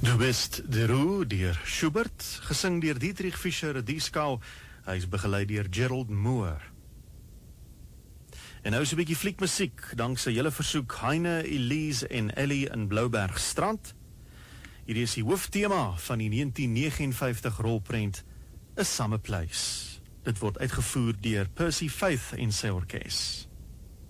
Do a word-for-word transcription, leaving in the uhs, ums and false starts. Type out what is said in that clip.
Du bist de Roe, deur Schubert, gesing deur Dietrich Fischer-Dieskau, hy is begeleid deur Gerald Moore. En nou is 'n bietjie fliekmusiek, dankse julle versoek Heine, Elise en Ellie in Bloubergstrand. Hierdie is die hooftema van die negentien negenenvyftig rolprent A Summer Place. Dit word uitgevoer deur Percy Faith en sy orkes.